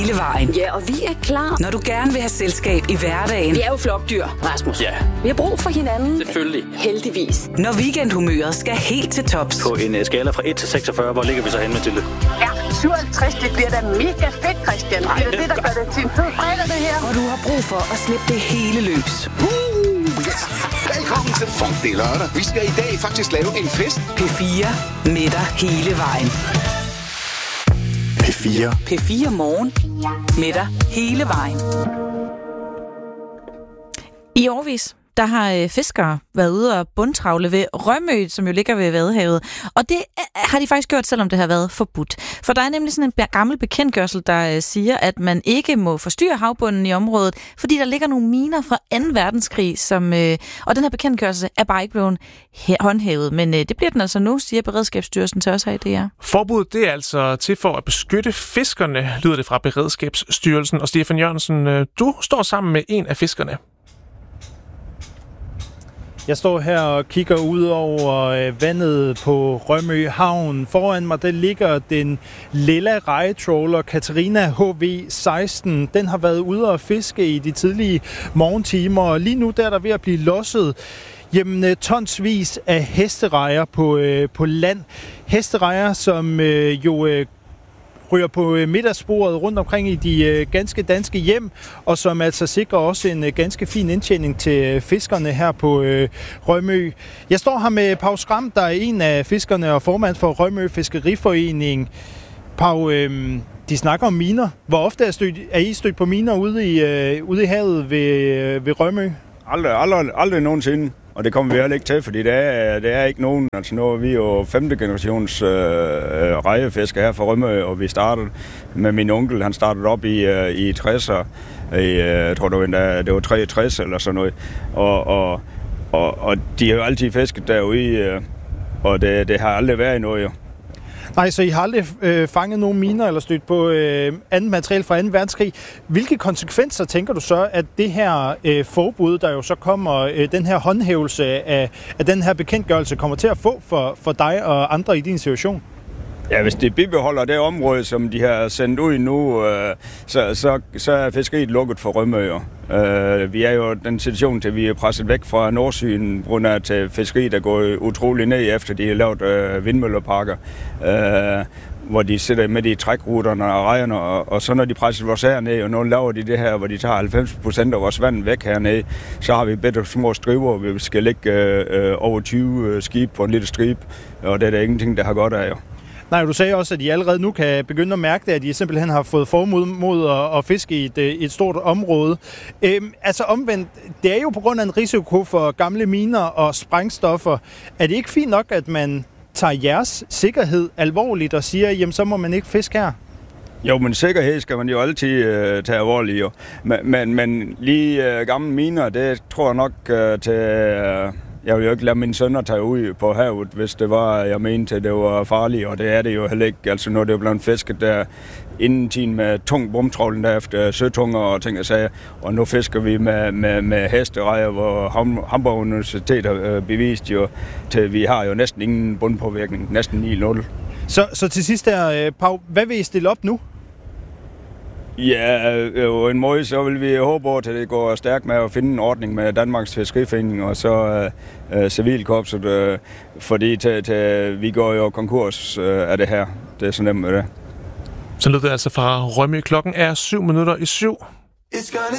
hele vejen. Ja, og vi er klar. Når du gerne vil have selskab i hverdagen. Vi er jo flokdyr, Rasmus. Ja. Vi har brug for hinanden. Selvfølgelig. Heldigvis. Når weekendhumøret skal helt til tops. På en skala fra 1 til 46, hvor ligger vi så henne, Mathilde? Ja, 57, det bliver da mega fedt, Christian. Det er det, der gør det til en fed fredag, det her. Og du har brug for at slippe det hele løs. Yes. Velkommen til Funk, det er lørdag. Vi skal i dag faktisk lave en fest. P4 med dig hele vejen. P4. P4 Morgen med dig hele vejen. I årevis, der har fiskere været ude og bundtravle ved Rømø, som jo ligger ved Vadehavet. Og det har de faktisk gjort, selvom det har været forbudt. For der er nemlig sådan en gammel bekendtgørelse, der siger, at man ikke må forstyrre havbunden i området, fordi der ligger nogle miner fra 2. verdenskrig, og den her bekendtgørelse er bare ikke blevet håndhævet. Men det bliver den altså nu, siger Beredskabsstyrelsen til os her i DR. Forbuddet det er altså til for at beskytte fiskerne, lyder det fra Beredskabsstyrelsen. Og Stefan Jørgensen, du står sammen med en af fiskerne. Jeg står her og kigger ud over vandet på Rømø Havn. Foran mig der ligger den lilla rejetrawler Katarina HV16. Den har været ude og fiske i de tidlige morgentimer, og lige nu der er der ved at blive losset tonsvis af hesterejer på land. Hesterejer, som ryger på middagsbordet rundt omkring i de ganske danske hjem, og som altså sikrer også en ganske fin indtjening til fiskerne her på Rømø. Jeg står her med Pau Skram, der er en af fiskerne og formand for Rømø Fiskeriforening. Pau, de snakker om miner. Hvor ofte er I stødt på miner ude i havet ved Rømø? Aldrig nogensinde. Og det kommer vi heller ikke til, fordi det er ikke nogen. Altså nu er vi jo 5. generations rejefisker her fra Rømø, og vi startede med min onkel. Han startede op i 60'er. Jeg tror det var 63 eller sådan noget. Og de har jo altid fisket derude, og det har aldrig været noget jo. Nej, så I har aldrig fanget nogen miner eller stødt på andet materiale fra 2. verdenskrig. Hvilke konsekvenser tænker du så, at det her forbud, der jo så kommer, den her håndhævelse af den her bekendtgørelse, kommer til at få for dig og andre i din situation? Ja, hvis det bibeholder det område, som de har sendt ud nu, så er fiskeriet lukket for Rømø. Vi er jo den situation til, at vi er presset væk fra Nordsøen, på grund af at fiskeriet er gået utrolig ned, efter de har lavet vindmølleparker, hvor de sidder med i trækruterne og rejerne, og så når de presser vores herned, og nu laver de det her, hvor de tager 90% af vores vand væk hernede, så har vi bedre små striber, vi skal lægge over 20 skib på en lille stribe, og det er der ingenting, der har godt af jo. Nej, du sagde også, at I allerede nu kan begynde at mærke det, at I simpelthen har fået formod mod at fiske i et stort område. Altså omvendt, det er jo på grund af en risiko for gamle miner og sprængstoffer. Er det ikke fint nok, at man tager jeres sikkerhed alvorligt og siger, jamen så må man ikke fiske her? Jo, men sikkerhed skal man jo altid tage alvorligt jo. Men lige gamle miner, det tror jeg nok til... Jeg vil jo ikke lade mine sønner tage ud på havet, hvis det var, jeg mente, det var farligt, og det er det jo heller ikke. Altså nu er det jo blevet fisket der inden tiden med tung bumtrawling der efter søtunger og ting og sager, og nu fisker vi med hesterejer, hvor Hamburg Universitet har bevist jo, til vi har jo næsten ingen bundpåvirkning, næsten 9-0. Så til sidst her, Pau, hvad vil I stille op nu? Ja, jo en måde, så vil vi håbe på, at det går stærkt med at finde en ordning med Danmarks Fiskeriforening og så civilkorpset, fordi vi går jo konkurs af det her. Det er så nemt med det. Så lød det altså fra Rømø. Klokken er 7:07.